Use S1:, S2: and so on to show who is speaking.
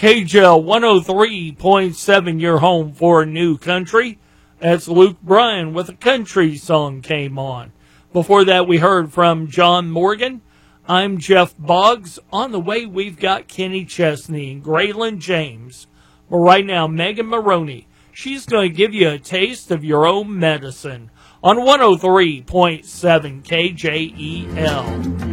S1: KJL 103.7, your home for new country. That's Luke Bryan with a country song came on. Before that, we heard from John Morgan. I'm Jeff Boggs. On the way, we've got Kenny Chesney and Graylin James. But right now, Megan Maroney. She's going to give you a taste of your own medicine on 103.7 KJEL.